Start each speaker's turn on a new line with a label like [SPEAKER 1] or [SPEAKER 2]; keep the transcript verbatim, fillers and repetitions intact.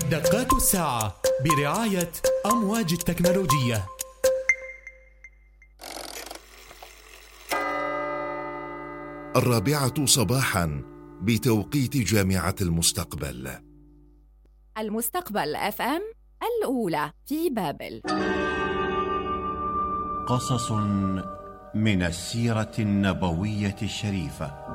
[SPEAKER 1] دقات الساعة برعاية أمواج التكنولوجية.
[SPEAKER 2] الرابعة صباحا بتوقيت جامعة المستقبل.
[SPEAKER 3] المستقبل اف ام الأولى في بابل.
[SPEAKER 4] قصص من السيرة النبوية الشريفة